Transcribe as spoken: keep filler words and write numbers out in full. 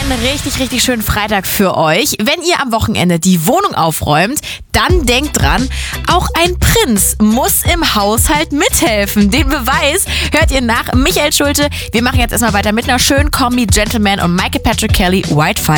einen richtig, richtig schönen Freitag für euch. Wenn ihr am Wochenende die Wohnung aufräumt, dann denkt dran, auch ein Prinz muss im Haushalt mithelfen. Den Beweis hört ihr nach Michael Schulte. Wir machen jetzt erstmal weiter mit einer schönen Kombi Gentleman und Michael Patrick Kelly, White Fire.